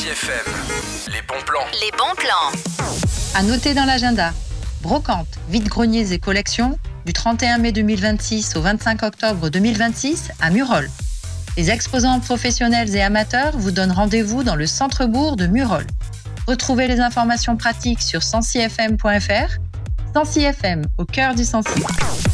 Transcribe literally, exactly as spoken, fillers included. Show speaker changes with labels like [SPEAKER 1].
[SPEAKER 1] Sensi F M, les bons plans.
[SPEAKER 2] Les bons plans.
[SPEAKER 3] À noter dans l'agenda, brocante, vide-greniers et collections du trente et un mai deux mille vingt-six au vingt-cinq octobre deux mille vingt-six à Murol. Les exposants professionnels et amateurs vous donnent rendez-vous dans le centre-bourg de Murol. Retrouvez les informations pratiques sur sensi f m point f r. Sensi F M, au cœur du Sensi.